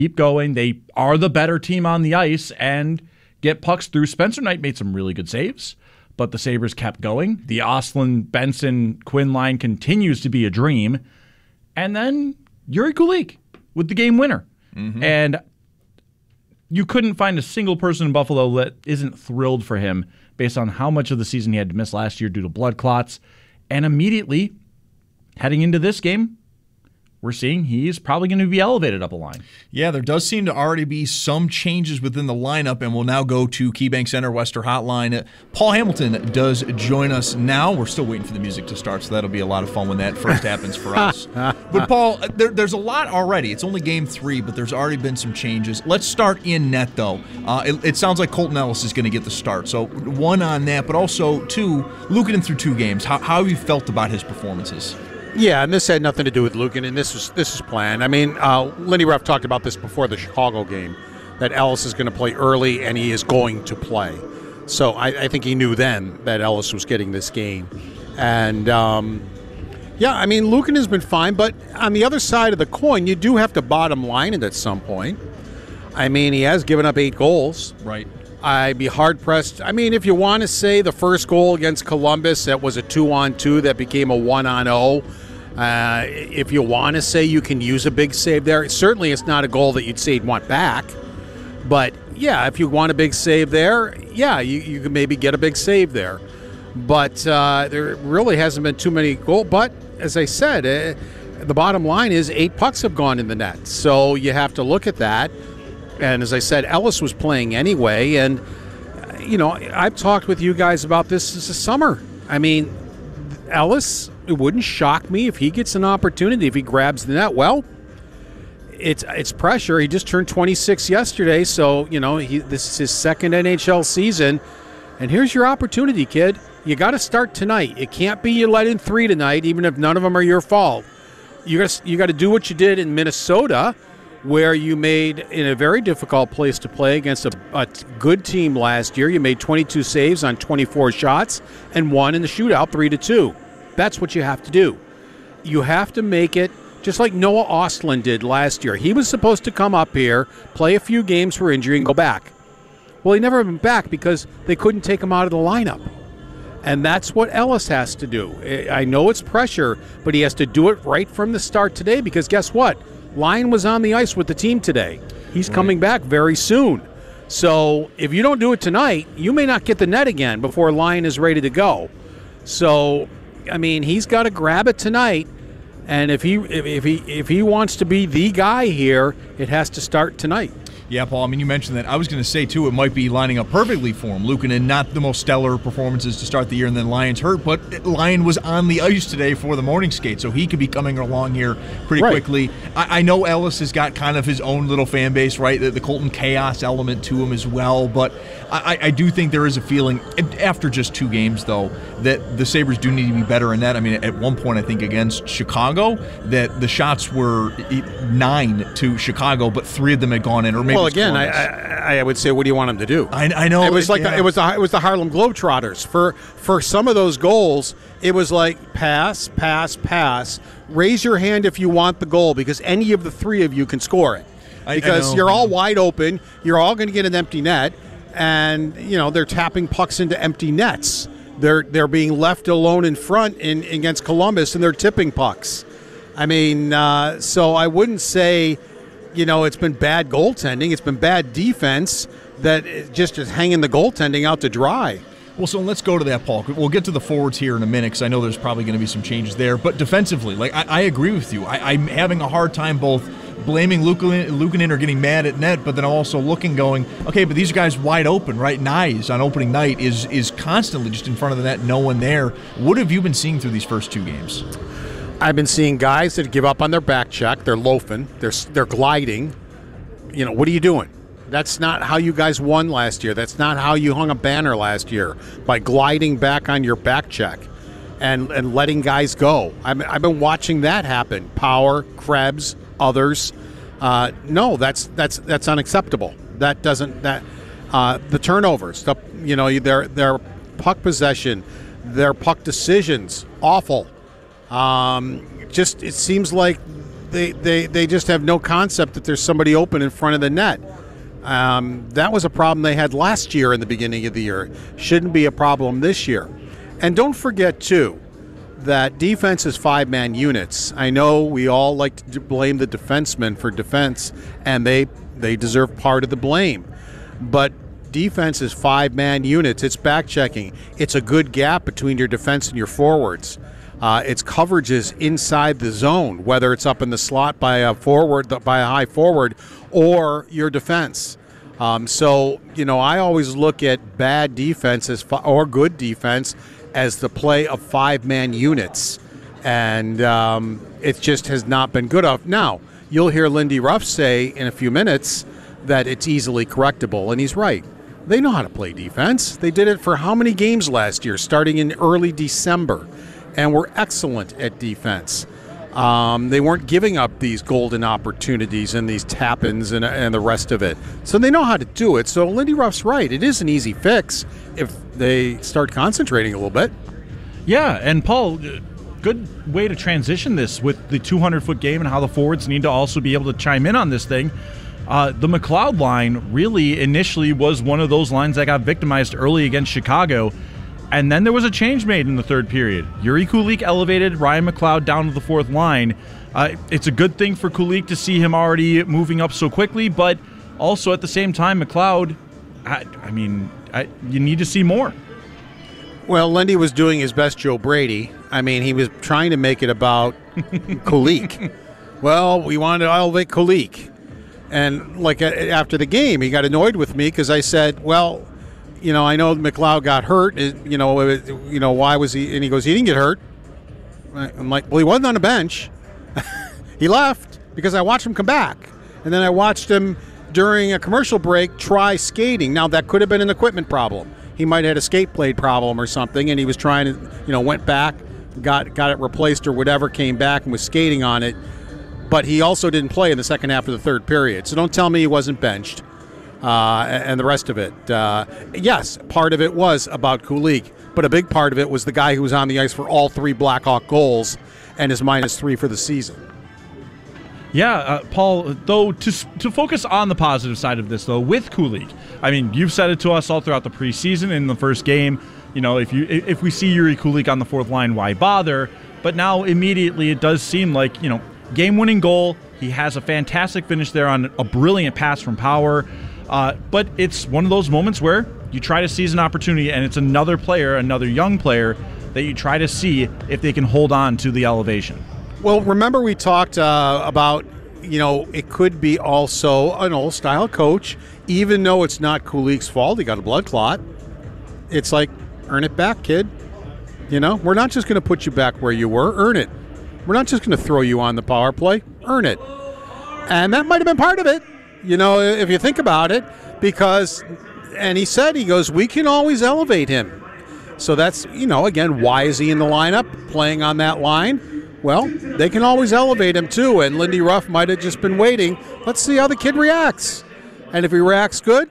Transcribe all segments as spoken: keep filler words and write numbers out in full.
keep going. They are the better team on the ice and get pucks through. Spencer Knight made some really good saves, but the Sabres kept going. The Ostlund, Benson, Quinn line continues to be a dream. And then Yuri Kulik with the game winner. Mm-hmm. And you couldn't find a single person in Buffalo that isn't thrilled for him based on how much of the season he had to miss last year due to blood clots. And immediately, heading into this game, we're seeing he's probably going to be elevated up a line. Yeah, there does seem to already be some changes within the lineup, and we'll now go to KeyBank Center Western Hotline. Paul Hamilton does join us now. We're still waiting for the music to start, so that'll be a lot of fun when that first happens for us. But, Paul, there, there's a lot already. It's only game three, but there's already been some changes. Let's start in net, though. Uh, it, it sounds like Colton Ellis is going to get the start. So, one on that, but also, two, Luukkonen through two games. How, how have you felt about his performances? Yeah, and this had nothing to do with Luukkonen, and this was this is planned. I mean, uh, Lindy Ruff talked about this before the Chicago game, that Ellis is going to play early, and he is going to play. So I, I think he knew then that Ellis was getting this game. And, um, yeah, I mean, Luukkonen has been fine, but on the other side of the coin, you do have to bottom line it at some point. I mean, he has given up eight goals. Right. I'd be hard-pressed. I mean, if you want to say the first goal against Columbus, that was a two-on-two that became a one-on-oh. Uh, if you want to say you can use a big save there, certainly it's not a goal that you'd say you'd want back. But, yeah, if you want a big save there, yeah, you, you can maybe get a big save there. But uh, there really hasn't been too many goals. But, as I said, uh, the bottom line is eight pucks have gone in the net. So you have to look at that. And as I said, Ellis was playing anyway. And, you know, I've talked with you guys about this this summer. I mean, Ellis, it wouldn't shock me if he gets an opportunity, if he grabs the net. Well, it's it's pressure. He just turned twenty-six yesterday. So, you know, he, this is his second N H L season. And here's your opportunity, kid. You got to start tonight. It can't be you let in three tonight, even if none of them are your fault. You got you got to do what you did in Minnesota, where you made, in a very difficult place to play against a, a good team last year, you made twenty-two saves on twenty-four shots and won in the shootout three to two. That's what you have to do. You have to make it just like Noah Ostlund did last year. He was supposed to come up here, play a few games for injury, and go back. Well, he never went back because they couldn't take him out of the lineup. And that's what Ellis has to do. I know it's pressure, but he has to do it right from the start today because guess what? Lyon was on the ice with the team today. He's right. coming back very soon. So if you don't do it tonight, you may not get the net again before Lyon is ready to go. So, I mean, he's got to grab it tonight. And if he if, if he if he wants to be the guy here, it has to start tonight. Yeah, Paul, I mean, you mentioned that. I was going to say, too, it might be lining up perfectly for him. Luukkonen, not the most stellar performances to start the year, and then Lyon's hurt, but Lyon was on the ice today for the morning skate, so he could be coming along here pretty right. quickly. I, I know Ellis has got kind of his own little fan base, right, the, the Colton Chaos element to him as well, but I, I do think there is a feeling, after just two games, though, that the Sabres do need to be better in that. I mean, at one point, I think, against Chicago, that the shots were nine to Chicago, but three of them had gone in, or maybe Well, again, I, I, I would say, what do you want him to do? I, I know it was it, like yeah. the, it was the, it was the Harlem Globetrotters. For for some of those goals, it was like pass, pass, pass. Raise your hand if you want the goal because any of the three of you can score it. Because I, I you're all wide open, you're all going to get an empty net, and you know they're tapping pucks into empty nets. They're they're being left alone in front in against Columbus, and they're tipping pucks. I mean, uh, so I wouldn't say. You know, it's been bad goaltending. It's been bad defense that just is hanging the goaltending out to dry. Well, so let's go to that, Paul. We'll get to the forwards here in a minute because I know there's probably going to be some changes there. But defensively, like I, I agree with you. I, I'm having a hard time both blaming Luukkonen or getting mad at net, but then I'm also looking going, okay, but these guys wide open, right? Nyes on opening night is is constantly just in front of the net, no one there. What have you been seeing through these first two games? I've been seeing guys that give up on their back check. They're loafing. They're they're gliding. You know, what are you doing? That's not how you guys won last year. That's not how you hung a banner last year, by gliding back on your back check and, and letting guys go. I've, I've been watching that happen. Power, Krebs, others. Uh, no, that's that's that's unacceptable. That doesn't that uh, the turnovers. The, you know, their their puck possession, their puck decisions, awful. Um, just it seems like they, they, they just have no concept that there's somebody open in front of the net. Um, that was a problem they had last year in the beginning of the year. Shouldn't be a problem this year. And don't forget, too, that defense is five-man units. I know we all like to blame the defensemen for defense, and they they deserve part of the blame. But defense is five-man units. It's back-checking. It's a good gap between your defense and your forwards. Uh, it's coverages inside the zone, whether it's up in the slot by a forward, by a high forward, or your defense. Um, so, you know, I always look at bad defense as fi- or good defense as the play of five-man units, and um, it just has not been good enough. Now, you'll hear Lindy Ruff say in a few minutes that it's easily correctable, and he's right. They know how to play defense. They did it for how many games last year, starting in early December, and were excellent at defense. Um, they weren't giving up these golden opportunities and these tap-ins and, and the rest of it. So they know how to do it. So Lindy Ruff's right. It is an easy fix if they start concentrating a little bit. Yeah, and Paul, good way to transition this with the two hundred foot game and how the forwards need to also be able to chime in on this thing. Uh, the McLeod line really initially was one of those lines that got victimized early against Chicago. And then there was a change made in the third period. Yuri Kulik elevated Ryan McLeod down to the fourth line. Uh, it's a good thing for Kulik to see him already moving up so quickly, but also at the same time, McLeod, I, I mean, I, you need to see more. Well, Lindy was doing his best Joe Brady. I mean, he was trying to make it about Kulik. Well, we wanted to elevate Kulik. And like after the game, he got annoyed with me because I said, well, you know, I know McLeod got hurt. You know, you know why was he? And he goes, he didn't get hurt. I'm like, well, he wasn't on the bench. He left because I watched him come back, and then I watched him during a commercial break try skating. Now that could have been an equipment problem. He might have had a skate blade problem or something, and he was trying to, you know, went back, got got it replaced or whatever, came back and was skating on it. But he also didn't play in the second half of the third period. So don't tell me he wasn't benched. Uh, and the rest of it. Uh, yes, part of it was about Kulik, but a big part of it was the guy who was on the ice for all three Blackhawk goals and is minus three for the season. Yeah, uh, Paul, though, to to focus on the positive side of this, though, with Kulik, I mean, you've said it to us all throughout the preseason in the first game. You know, if you if we see Yuri Kulik on the fourth line, why bother? But now immediately it does seem like, you know, game-winning goal. He has a fantastic finish there on a brilliant pass from Power. Uh, but it's one of those moments where you try to seize an opportunity, and it's another player, another young player, that you try to see if they can hold on to the elevation. Well, remember we talked uh, about, you know, it could be also an old-style coach, even though it's not Kulik's fault. He got a blood clot. It's like, earn it back, kid. You know, we're not just going to put you back where you were. Earn it. We're not just going to throw you on the power play. Earn it. And that might have been part of it. You know, if you think about it, because, and he said, he goes, we can always elevate him. So that's, you know, again, why is he in the lineup playing on that line? Well, they can always elevate him too, and Lindy Ruff might have just been waiting. Let's see how the kid reacts. And if he reacts good,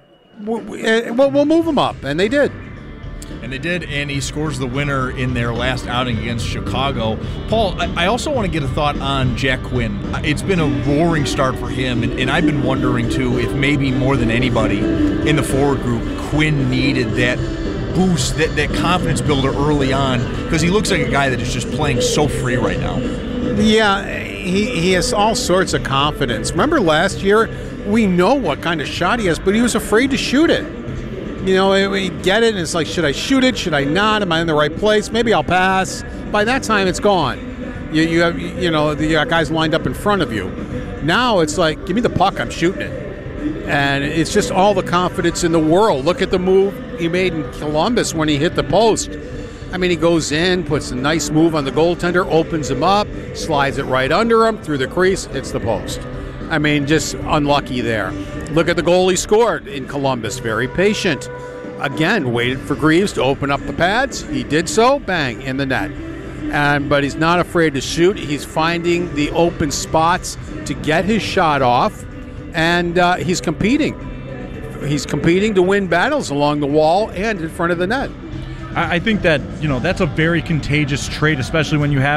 we'll, we'll move him up, and they did. And they did, and he scores the winner in their last outing against Chicago. Paul, I also want to get a thought on Jack Quinn. It's been a roaring start for him, and, and I've been wondering, too, if maybe more than anybody in the forward group, Quinn needed that boost, that, that confidence builder early on, because he looks like a guy that is just playing so free right now. Yeah, he, he has all sorts of confidence. Remember last year, we know what kind of shot he has, but he was afraid to shoot it. You know, we get it, and it's like, should I shoot it? Should I not? Am I in the right place? Maybe I'll pass. By that time, it's gone. You, you have, you know, the guys lined up in front of you. Now it's like, give me the puck, I'm shooting it. And it's just all the confidence in the world. Look at the move he made in Columbus when he hit the post. I mean, he goes in, puts a nice move on the goaltender, opens him up, slides it right under him, through the crease, hits the post. I mean, just unlucky there. Look at the goal he scored in Columbus. Very patient. Again, waited for Greaves to open up the pads. He did so. Bang, in the net. And but he's not afraid to shoot. He's finding the open spots to get his shot off. And uh, he's competing. He's competing to win battles along the wall and in front of the net. I think that, you know, that's a very contagious trait, especially when you have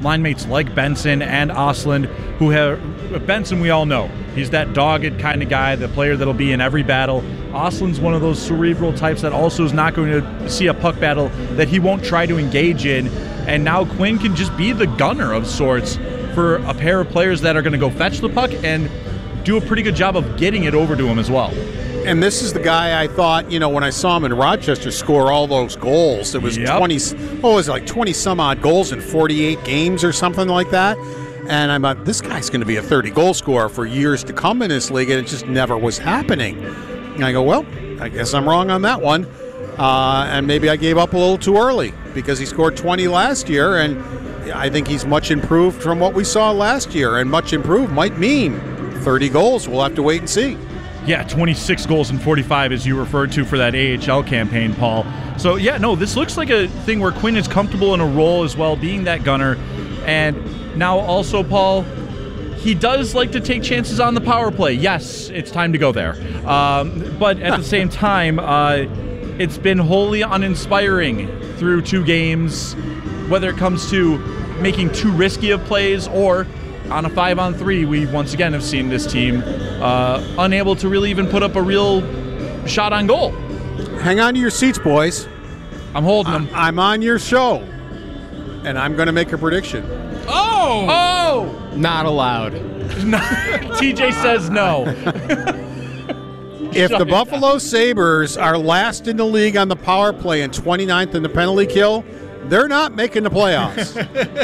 line mates like Benson and Ostlund, who have Benson, we all know. He's that dogged kind of guy, the player that'll be in every battle. Ostlund's one of those cerebral types that also is not going to see a puck battle that he won't try to engage in. And now Quinn can just be the gunner of sorts for a pair of players that are going to go fetch the puck and do a pretty good job of getting it over to him as well. And this is the guy I thought, you know, when I saw him in Rochester score all those goals, it was Yep. twenty, oh, it was like twenty some odd goals in forty-eight games or something like that. And I'm like, this guy's going to be a thirty goal scorer for years to come in this league, and it just never was happening. And I go, well, I guess I'm wrong on that one. Uh, and maybe I gave up a little too early because he scored twenty last year, and I think he's much improved from what we saw last year. And much improved might mean thirty goals. We'll have to wait and see. Yeah, twenty-six goals and forty-five, as you referred to for that A H L campaign, Paul. So, yeah, no, this looks like a thing where Quinn is comfortable in a role as well, being that gunner. And now also, Paul, he does like to take chances on the power play. Yes, it's time to go there. Um, but at the same time, uh, it's been wholly uninspiring through two games, whether it comes to making too risky of plays or on a five-on-three, we once again have seen this team uh, unable to really even put up a real shot on goal. Hang on to your seats, boys. I'm holding them. I'm on your show, and I'm going to make a prediction. Oh! Oh! Not allowed. T J says no. If the Buffalo Sabres are last in the league on the power play and twenty-ninth in the penalty kill, they're not making the playoffs.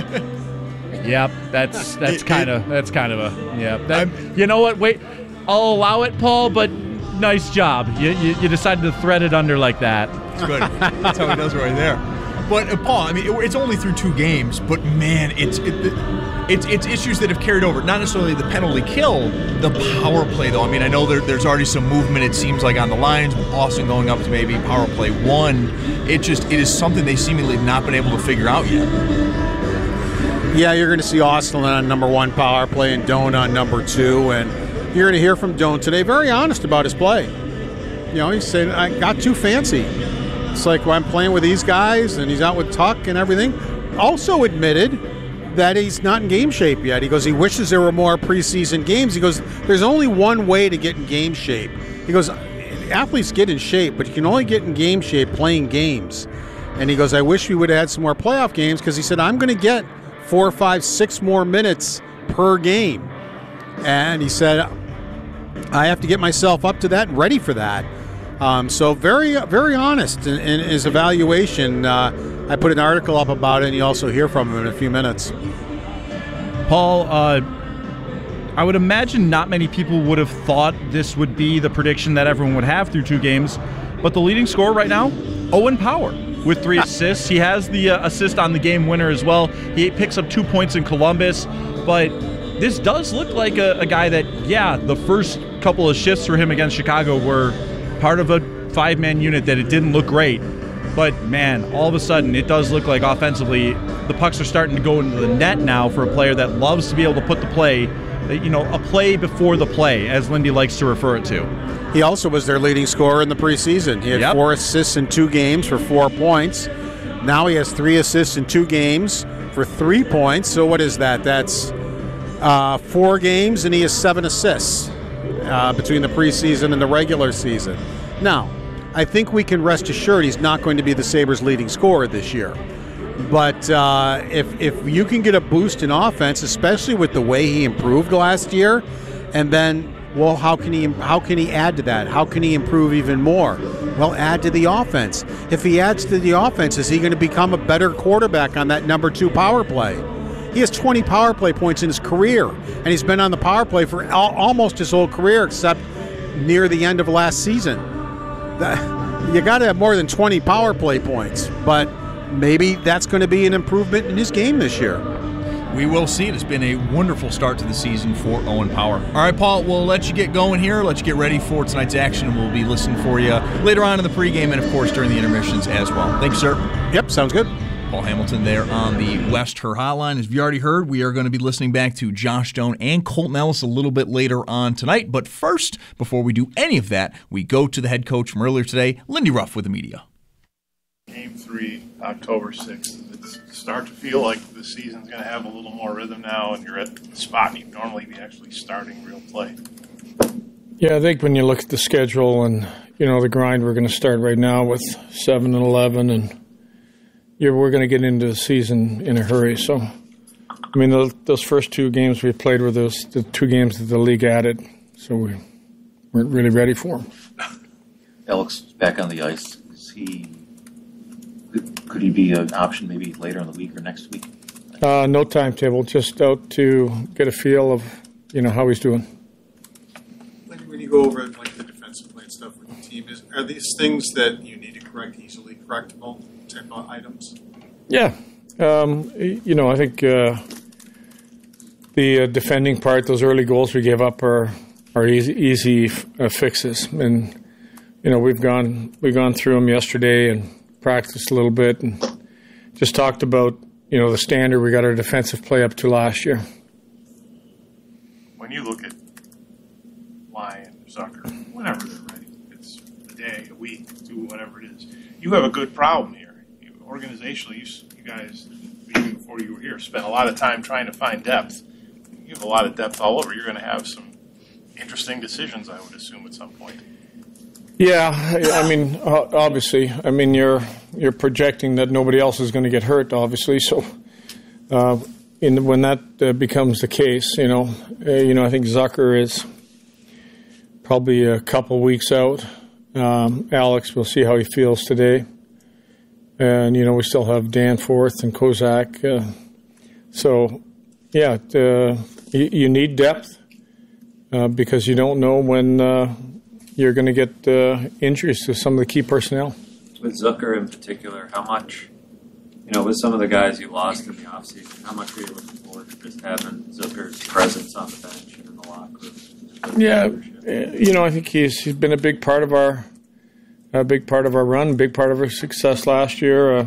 Yep, that's that's kind of that's kind of a yeah. That, you know what? Wait, I'll allow it, Paul. But nice job. You you, you decided to thread it under like that. It's good. That's how he does it right there. But uh, Paul, I mean, it, it's only through two games, but man, it's it, it, it's it's issues that have carried over. Not necessarily the penalty kill, the power play though. I mean, I know there, there's already some movement. It seems like on the lines with Austin going up to maybe power play one. It just it is something they seemingly have not been able to figure out yet. Yeah, you're going to see Austin on number one power play and Doan on number two, and you're going to hear from Doan today. Very honest about his play. You know, he said, I got too fancy. It's like when I'm playing with these guys, and he's out with Tuck and everything. Also admitted that he's not in game shape yet. He goes, he wishes there were more preseason games. He goes, there's only one way to get in game shape. He goes, athletes get in shape, but you can only get in game shape playing games. And he goes, I wish we would have had some more playoff games, because he said, I'm going to get four, five, six more minutes per game. And he said, I have to get myself up to that and ready for that. Um, so very, very honest in, in his evaluation. Uh, I put an article up about it, and you also hear from him in a few minutes. Paul, uh, I would imagine not many people would have thought this would be the prediction that everyone would have through two games, but the leading scorer right now, Owen Power, with three assists. He has the uh, assist on the game winner as well. He picks up two points in Columbus, but this does look like a, a guy that, yeah, the first couple of shifts for him against Chicago were part of a five-man unit that it didn't look great. But, man, all of a sudden, it does look like offensively the pucks are starting to go into the net now for a player that loves to be able to put the play, you know, a play before the play, as Lindy likes to refer it to. He also was their leading scorer in the preseason. He had Yep. four assists in two games for four points. Now he has three assists in two games for three points. So what is that? That's uh, four games, and he has seven assists uh, between the preseason and the regular season. Now, I think we can rest assured he's not going to be the Sabres' leading scorer this year. But uh, if if you can get a boost in offense, especially with the way he improved last year, and then, well, how can he how can he add to that? How can he improve even more? Well, add to the offense. If he adds to the offense, is he going to become a better quarterback on that number two power play? He has twenty power play points in his career, and he's been on the power play for al- almost his whole career, except near the end of last season. That, you got to have more than twenty power play points, but maybe that's going to be an improvement in his game this year. We will see. It has been a wonderful start to the season for Owen Power. All right, Paul, we'll let you get going here. Let you get ready for tonight's action, and we'll be listening for you later on in the pregame and, of course, during the intermissions as well. Thank you, sir. Yep, sounds good. Paul Hamilton there on the West Her Hotline. As you already heard, we are going to be listening back to Josh Doan and Colton Ellis a little bit later on tonight. But first, before we do any of that, we go to the head coach from earlier today, Lindy Ruff with the media. Game three, October sixth. It's start to feel like the season's going to have a little more rhythm now, and you're at the spot you'd normally be actually starting real play? Yeah, I think when you look at the schedule and, you know, the grind we're going to start right now with seven and eleven, and you're, we're going to get into the season in a hurry. So, I mean, those, those first two games we played were those the two games that the league added, so we weren't really ready for them. Alex is back on the ice. Is he? Could he be an option maybe later in the week or next week? Uh, no timetable, just out to get a feel of, you know, how he's doing. When, when you go over like the defensive play and stuff with the team, is, are these things that you need to correct easily correctable type of items? Yeah, um, you know, I think uh, the uh, defending part, those early goals we gave up are are easy easy f- uh, fixes, and you know we've gone we've gone through them yesterday and practiced a little bit and just talked about, you know, the standard we got our defensive play up to last year. When you look at Lyon, Zucker, whenever they're ready, it's a day, a week, two, whatever it is, you have a good problem here. You, organizationally, you, you guys, even before you were here, spent a lot of time trying to find depth. You have a lot of depth all over. You're going to have some interesting decisions, I would assume, at some point. Yeah, I mean, obviously, I mean, you're you're projecting that nobody else is going to get hurt, obviously. So, uh, in when that uh, becomes the case, you know, uh, you know, I think Zucker is probably a couple weeks out. Um, Alex, we'll see how he feels today, and you know, we still have Danforth and Kozak. Uh, so, yeah, uh, you, you need depth uh, because you don't know when. Uh, You're going to get uh, injuries to some of the key personnel. With Zucker in particular, how much, you know, with some of the guys you lost in the offseason, how much are you looking forward to just having Zucker's presence on the bench and in the locker room? Yeah, you know, I think he's he's been a big part of our a big part of our run, a big part of our success last year. Uh,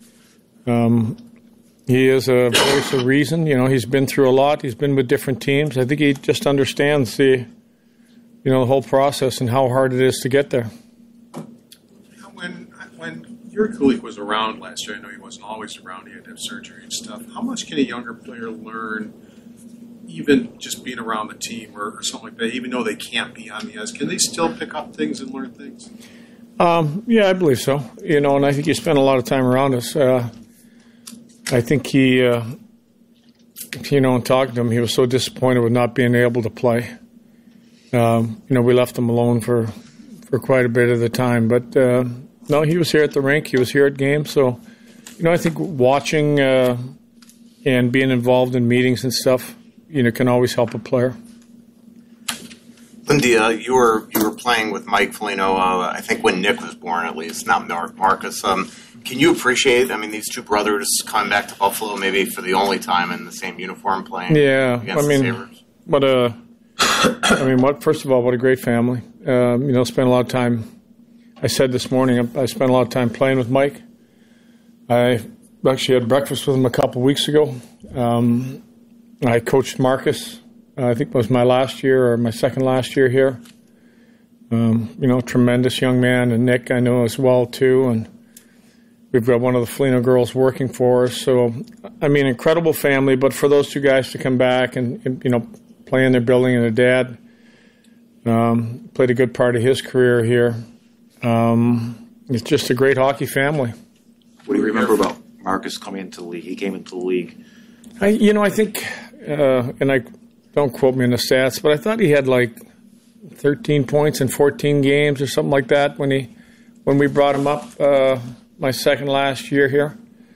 um, he is a voice of reason. You know, he's been through a lot. He's been with different teams. I think he just understands the. You know, the whole process and how hard it is to get there. When when your Kulich was around last year, I know he wasn't always around, he had to have surgery and stuff. How much can a younger player learn, even just being around the team or, or something like that, even though they can't be on the ice? Can they still pick up things and learn things? Um, yeah, I believe so. You know, and I think he spent a lot of time around us. Uh, I think he, uh, you know, in talking to him, he was so disappointed with not being able to play. Um, you know, we left him alone for, for quite a bit of the time. But, uh, no, he was here at the rink. He was here at games. So, you know, I think watching uh, and being involved in meetings and stuff, you know, can always help a player. Lindy, uh, you were you were playing with Mike Foligno, uh, I think when Nick was born, at least, not Marcus. Um, can you appreciate, I mean, these two brothers coming back to Buffalo maybe for the only time in the same uniform playing yeah, against I mean, the Sabres? What a... I mean, what? First of all, what a great family. Um, you know, spent a lot of time. I said this morning, I spent a lot of time playing with Mike. I actually had breakfast with him a couple of weeks ago. Um, I coached Marcus. Uh, I think it was my last year or my second last year here. Um, you know, tremendous young man, and Nick I know as well too. And we've got one of the Foligno girls working for us. So, I mean, incredible family. But for those two guys to come back and, and you know. Play in their building, and a dad um, played a good part of his career here. Um, it's just a great hockey family. What do you remember about Marcus coming into the league? He came into the league. I, you know, I think, uh, and I don't quote me on the stats, but I thought he had like thirteen points in fourteen games or something like that when he when we brought him up uh, my second last year here.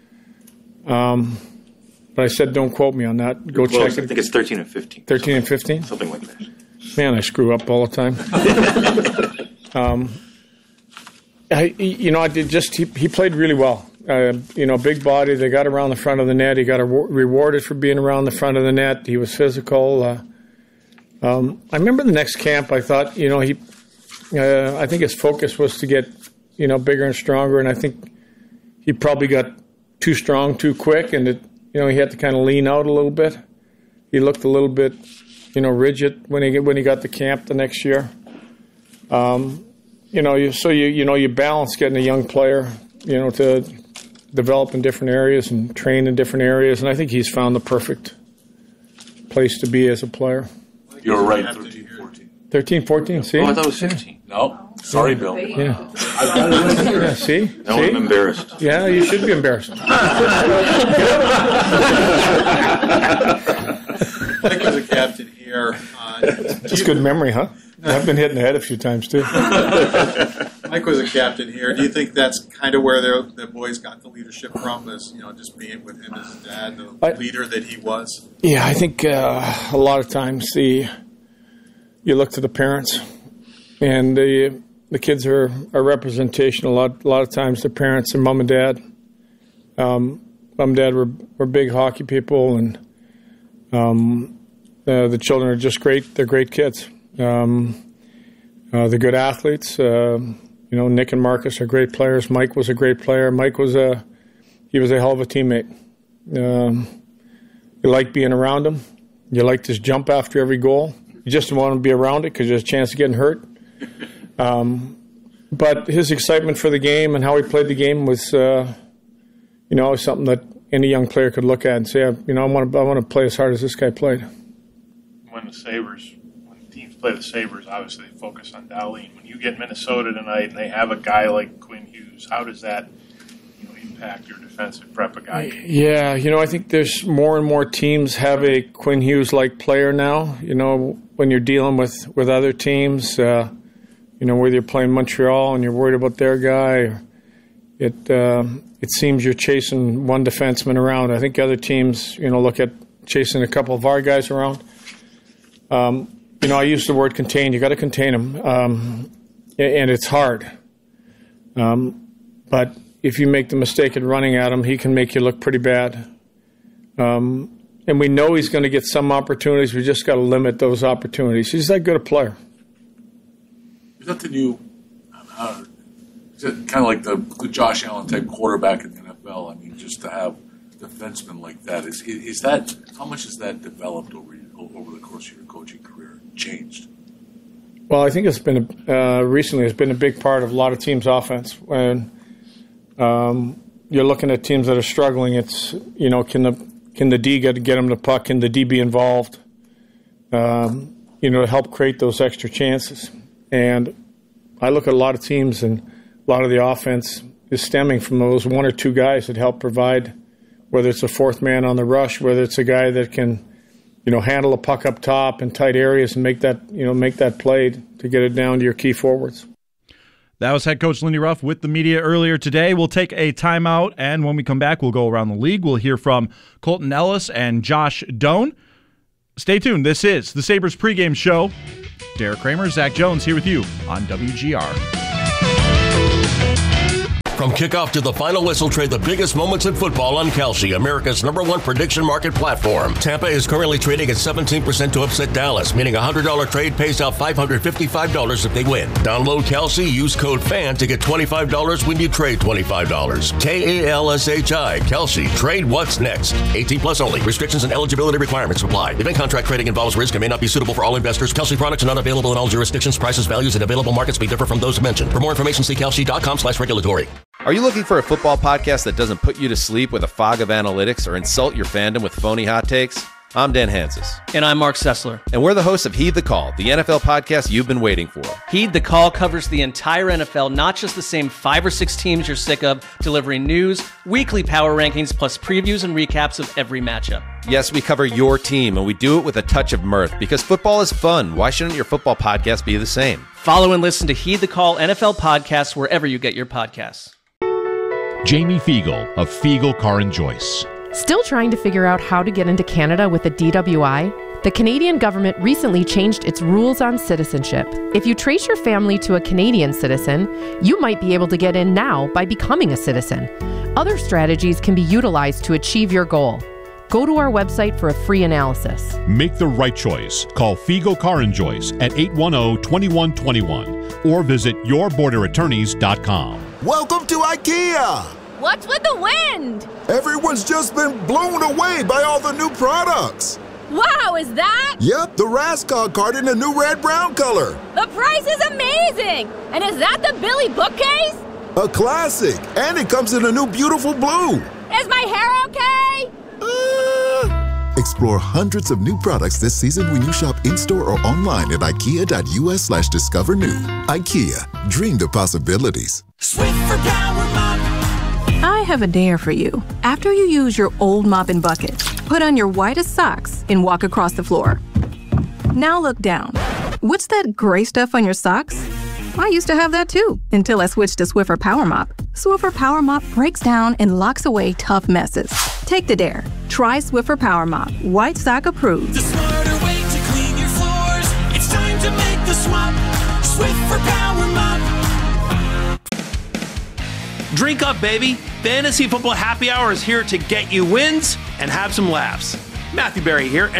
Um, But I said, don't quote me on that. Go well, check I it. I think it's thirteen and fifteen. thirteen and fifteen? Something like that. Man, I screw up all the time. um, I, you know, I did just he, he played really well. Uh, you know, big body. They got around the front of the net. He got a, rewarded for being around the front of the net. He was physical. Uh, um, I remember the next camp. I thought, you know, he. Uh, I think his focus was to get, you know, bigger and stronger, and I think he probably got too strong too quick, and it. You know, he had to kind of lean out a little bit. He looked a little bit, you know, rigid when he when he got to camp the next year. Um, you know, you, so you you know you balance getting a young player, you know, to develop in different areas and train in different areas, and I think he's found the perfect place to be as a player. You were right, thirteen fourteen. thirteen fourteen, see? Oh, I thought it was fifteen. No, sorry, Bill. Yeah. I've got it right here. Yeah, see? Now see? I'm embarrassed. Yeah, you should be embarrassed. Mike was a captain here. Uh, That's good memory, huh? I've been hit in the head a few times, too. Mike was a captain here. Do you think that's kind of where the boys got the leadership from, as, you know, just being with him as a dad, the I, leader that he was? Yeah, I think uh, a lot of times the you look to the parents, and the the kids are a representation. A lot, a lot of times the parents and mom and dad. Um, mom and dad were, were big hockey people, and um, uh, the children are just great. They're great kids. Um, uh, they're good athletes. Uh, you know, Nick and Marcus are great players. Mike was a great player. Mike was a he was a hell of a teammate. Um, you like being around him. You liked his jump after every goal. You just didn't want to be around it because there's a chance of getting hurt. Um, but his excitement for the game and how he played the game was, uh, you know, something that any young player could look at and say, you know, I want to I want to play as hard as this guy played. When the Sabres, when teams play the Sabres, obviously they focus on Dahlin. When you get Minnesota tonight and they have a guy like Quinn Hughes, how does that, you know, impact your defensive prep a guy? Yeah, you know, I think there's more and more teams have a Quinn Hughes-like player now. You know, when you're dealing with, with other teams, uh, you know, whether you're playing Montreal and you're worried about their guy, or it uh, it seems you're chasing one defenseman around. I think other teams, you know, look at chasing a couple of our guys around. Um, you know, I use the word contain. You got to contain them, um, and it's hard. Um, but if you make the mistake of running at him, he can make you look pretty bad. Um, and we know he's going to get some opportunities. We just got to limit those opportunities. He's that good a player. Is that the new, uh, is it kind of like the, the Josh Allen type quarterback in the N F L? I mean, just to have defensemen like that, is is that, how much has that developed over over the course of your coaching career, changed? Well, I think it's been, uh, recently it's been a big part of a lot of teams' offense. When um, you're looking at teams that are struggling, it's, you know, can the can the D get, get them the puck? Can the D be involved? Um, you know, to help create those extra chances. And I look at a lot of teams, and a lot of the offense is stemming from those one or two guys that help provide, whether it's a fourth man on the rush, whether it's a guy that can, you know, handle a puck up top in tight areas and make that, you know, make that play to get it down to your key forwards. That was head coach Lindy Ruff with the media earlier today. We'll take a timeout, and when we come back, we'll go around the league. We'll hear from Colton Ellis and Josh Doan. Stay tuned. This is the Sabres pregame show. Derek Kramer, Zach Jones here with you on W G R. From kickoff to the final whistle, trade the biggest moments in football on Kalshi, America's number one prediction market platform. Tampa is currently trading at seventeen percent to upset Dallas, meaning a one hundred dollars trade pays out five hundred fifty-five dollars if they win. Download Kalshi, use code FAN to get twenty-five dollars when you trade twenty-five dollars. K A L S H I, Kalshi. Trade what's next. eighteen plus only. Restrictions and eligibility requirements apply. Event contract trading involves risk and may not be suitable for all investors. Kalshi products are not available in all jurisdictions. Prices, values, and available markets may differ from those mentioned. For more information, see kalshi.com slash regulatory. Are you looking for a football podcast that doesn't put you to sleep with a fog of analytics or insult your fandom with phony hot takes? I'm Dan Hansis. And I'm Mark Sessler. And we're the hosts of Heed the Call, the N F L podcast you've been waiting for. Heed the Call covers the entire N F L, not just the same five or six teams you're sick of, delivering news, weekly power rankings, plus previews and recaps of every matchup. Yes, we cover your team, and we do it with a touch of mirth, because football is fun. Why shouldn't your football podcast be the same? Follow and listen to Heed the Call N F L podcast wherever you get your podcasts. Jamie Fiegel of Fiegel Car and Joyce. Still trying to figure out how to get into Canada with a D W I? The Canadian government recently changed its rules on citizenship. If you trace your family to a Canadian citizen, you might be able to get in now by becoming a citizen. Other strategies can be utilized to achieve your goal. Go to our website for a free analysis. Make the right choice. Call Fiegel Car and Joyce at eight one zero, two one two one or visit your border attorneys dot com. Welcome to IKEA! What's with the wind? Everyone's just been blown away by all the new products. Wow, is that? Yep, the Raskog card in the new red-brown color. The price is amazing! And is that the Billy bookcase? A classic. And it comes in a new beautiful blue. Is my hair okay? Uh... Explore hundreds of new products this season when you shop in-store or online at ikea.us slash discover new. IKEA. Dream the possibilities. Swiffer Power Mop. I have a dare for you. After you use your old mop and bucket, put on your whitest socks and walk across the floor. Now look down. What's that gray stuff on your socks? I used to have that too, until I switched to Swiffer Power Mop. Swiffer Power Mop breaks down and locks away tough messes. Take the dare. Try Swiffer Power Mop. White sock approved. The smarter way to clean your floors. It's time to make the swap. Swiffer Power Mop. Drink up, baby. Fantasy Football Happy Hour is here to get you wins and have some laughs. Matthew Berry here.